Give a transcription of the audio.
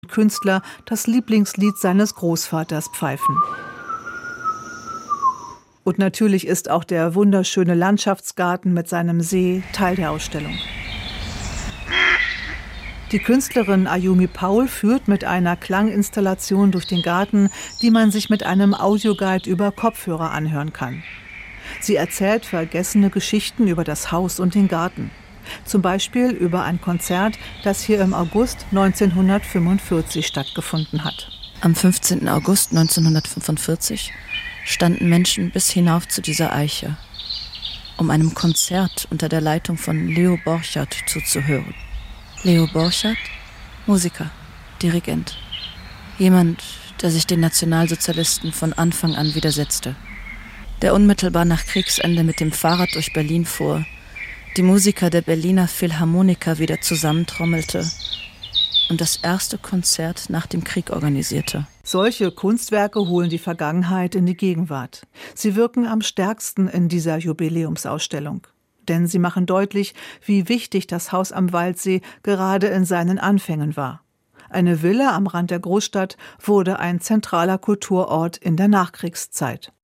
Künstler das Lieblingslied seines Großvaters pfeifen. Und natürlich ist auch der wunderschöne Landschaftsgarten mit seinem See Teil der Ausstellung. Die Künstlerin Ayumi Paul führt mit einer Klanginstallation durch den Garten, die man sich mit einem Audioguide über Kopfhörer anhören kann. Sie erzählt vergessene Geschichten über das Haus und den Garten. Zum Beispiel über ein Konzert, das hier im August 1945 stattgefunden hat. Am 15. August 1945 standen Menschen bis hinauf zu dieser Eiche, um einem Konzert unter der Leitung von Leo Borchardt zuzuhören. Leo Borchardt, Musiker, Dirigent. Jemand, der sich den Nationalsozialisten von Anfang an widersetzte. Der unmittelbar nach Kriegsende mit dem Fahrrad durch Berlin fuhr, die Musiker der Berliner Philharmoniker wieder zusammentrommelte und das erste Konzert nach dem Krieg organisierte. Solche Kunstwerke holen die Vergangenheit in die Gegenwart. Sie wirken am stärksten in dieser Jubiläumsausstellung. Denn sie machen deutlich, wie wichtig das Haus am Waldsee gerade in seinen Anfängen war. Eine Villa am Rand der Großstadt wurde ein zentraler Kulturort in der Nachkriegszeit.